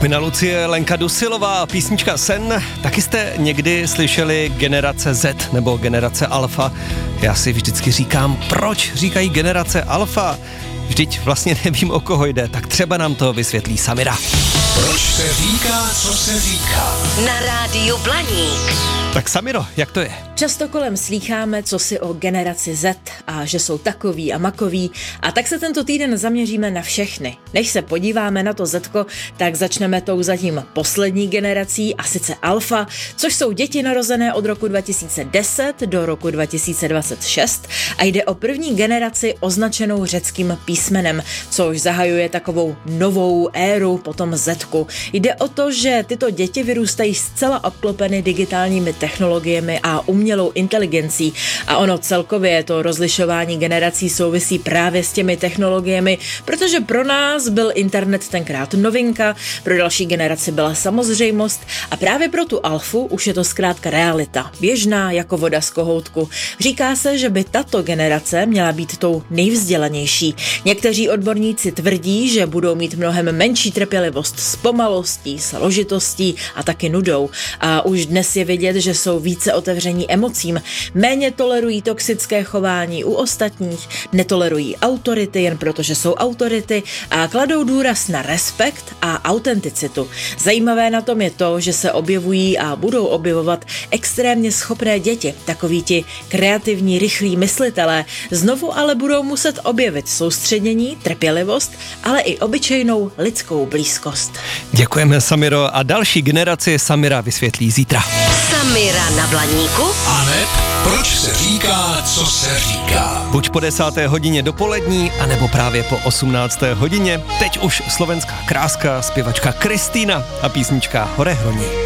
Skupina Lucie, Lenka Dusilová, písnička Sen. Taky jste někdy slyšeli generace Z nebo generace Alfa? Já si vždycky říkám, proč říkají generace Alfa? Vždyť vlastně nevím, o koho jde, tak třeba nám to vysvětlí Samira. Proč se říká, co se říká? Na rádiu Blaník. Tak Samiro, jak to je? Často kolem slýcháme, co si o generaci Z a že jsou takový a makoví, a tak se tento týden zaměříme na všechny. Než se podíváme na to Zetko, tak začneme tou zatím poslední generací, a sice Alfa, což jsou děti narozené od roku 2010 do roku 2026 a jde o první generaci označenou řeckým písmenem, což zahajuje takovou novou éru po tom Zetku. Jde o to, že tyto děti vyrůstají zcela obklopeny digitálními technologiemi a umělou inteligencí, a ono celkově to rozlišování generací souvisí právě s těmi technologiemi, protože pro nás byl internet tenkrát novinka, pro další generaci byla samozřejmost a právě pro tu Alfu už je to zkrátka realita, běžná jako voda z kohoutku. Říká se, že by tato generace měla být tou nejvzdělanější. Někteří odborníci tvrdí, že budou mít mnohem menší trpělivost s pomalostí, složitostí a taky nudou. A už dnes je vidět, že jsou více otevření emocím, méně tolerují toxické chování u ostatních, netolerují autority jen proto, že jsou autority, a kladou důraz na respekt a autenticitu. Zajímavé na tom je to, že se objevují a budou objevovat extrémně schopné děti, takoví ti kreativní, rychlí myslitelé, znovu ale budou muset objevit soustředění, trpělivost, ale i obyčejnou lidskou blízkost. Děkujeme, Samiro, a další generaci Samira vysvětlí zítra. Samira na Blaníku. Aneb, proč se říká, co se říká? Buď po 10. hodině dopolední, anebo právě po 18. hodině. Teď už slovenská kráska, zpěvačka Kristýna a písnička Hore Hroní.